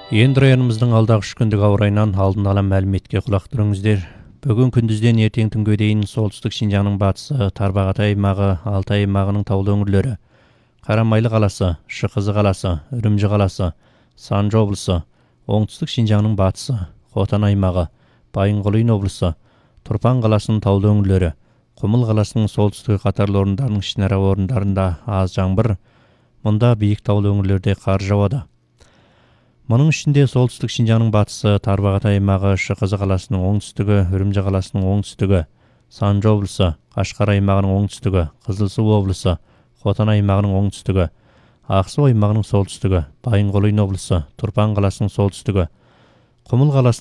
Енді районымыздың алдағы 3 күндік ауа райынан алдын ала мәліметке құлақ түріңіздер. Бүгін күндізден ертең түнге дейін солтүстік Шинжаңның батысы, Тарбағатай аймағы, Алтай аймағының таулы өңірлері, Қарамайлы қаласы, Шықызы қаласы, Үрімжі қаласы, Санжы облысы, оңтүстік Шинжаңның батысы, Хотан аймағы, Байынқұлин облысы, Тұрпан қаласының таулы өңірлері, Құмыл қаласының солтүстік қатарлы орындарының ішінара орындарында аз жаңбыр, мұнда биік таулы өңірлерде қар жауады. Мұның ішінде солтүстік Шинжаңның батысы, Тарбағатай аймағы, Шықызы қаласының оңтүстігі, Үрімжі қаласының оңтүстігі, Санжы облысы, Қашқар аймағының оңтүстігі, Қызылсу облысы, Хотан аймағының оңтүстігі, Ақсу аймағының солтүстігі, Байынқұлин облысы, Тұрпан қаласының солтүстігі, Құмыл қаласының